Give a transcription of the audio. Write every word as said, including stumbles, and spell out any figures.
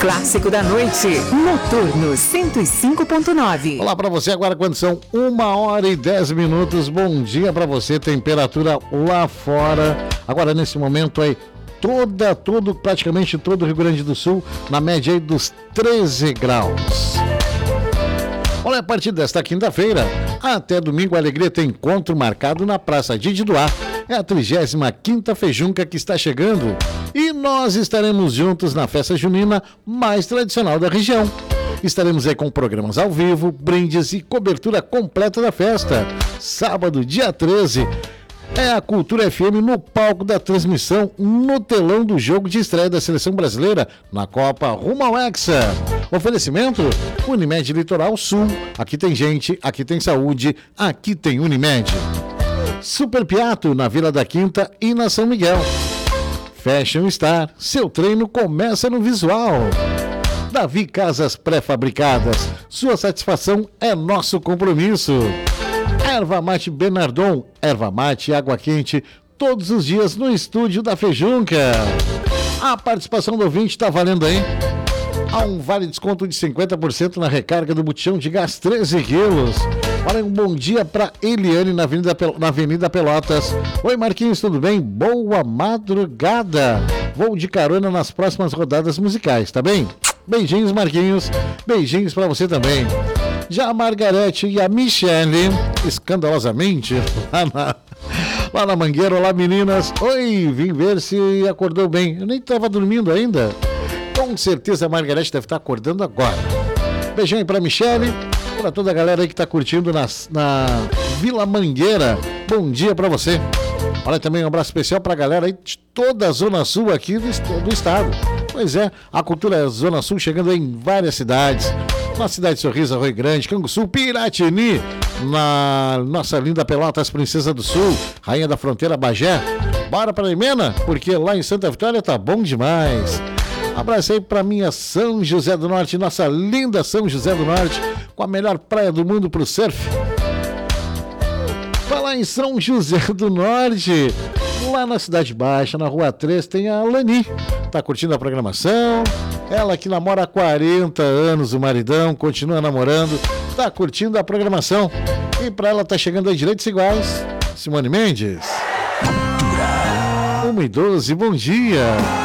clássico da noite. Noturno cento e cinco ponto nove. Olá para você agora quando são uma hora e dez minutos. Bom dia para você. Temperatura lá fora. Agora nesse momento aí, toda, todo, praticamente todo o Rio Grande do Sul, na média aí dos treze graus. Olha, a partir desta quinta-feira até domingo, a Alegria tem encontro marcado na Praça de Diduá. É a trigésima quinta Fejunca que está chegando e nós estaremos juntos na festa junina mais tradicional da região. Estaremos aí com programas ao vivo, brindes e cobertura completa da festa. Sábado, dia treze, é a Cultura F M no palco da transmissão, no telão do jogo de estreia da Seleção Brasileira na Copa rumo ao Hexa. Oferecimento Unimed Litoral Sul. Aqui tem gente, aqui tem saúde, aqui tem Unimed. Super Piato na Vila da Quinta e na São Miguel. Fashion Star, seu treino começa no visual. Davi Casas Pré-Fabricadas, sua satisfação é nosso compromisso. Erva Mate Bernardon, erva mate, água quente, todos os dias no estúdio da Fejunca. A participação do ouvinte está valendo aí. Há um vale desconto de cinquenta por cento na recarga do botijão de gás treze quilos. Olha, um bom dia para Eliane na Avenida, na Avenida Pelotas. Oi, Marquinhos, tudo bem? Boa madrugada. Vou de carona nas próximas rodadas musicais, tá bem? Beijinhos, Marquinhos. Beijinhos para você também. Já a Margarete e a Michele, escandalosamente, lá na, lá na Mangueira. Olá, meninas. Oi, vim ver se acordou bem. Eu nem estava dormindo ainda. Com certeza a Margarete deve estar acordando agora. Beijão aí pra Michele, pra toda a galera aí que tá curtindo na, na Vila Mangueira. Bom dia pra você. Olha, também um abraço especial pra galera aí de toda a Zona Sul aqui do, do estado. Pois é, a Cultura Zona Sul chegando aí em várias cidades. Na cidade de Sorriso, Arroio Grande, Canguçu, Piratini, na nossa linda Pelotas, Princesa do Sul, Rainha da Fronteira, Bagé. Bora pra Limena, porque lá em Santa Vitória tá bom demais. Abraço aí pra minha São José do Norte, nossa linda São José do Norte, com a melhor praia do mundo pro surf. Falar em São José do Norte, lá na Cidade Baixa, na Rua três, tem a Lani. Tá curtindo a programação. Ela que namora há quarenta anos, o maridão, continua namorando, tá curtindo a programação. E pra ela tá chegando aí Direitos Iguais, Simone Mendes. uma e doze, bom dia.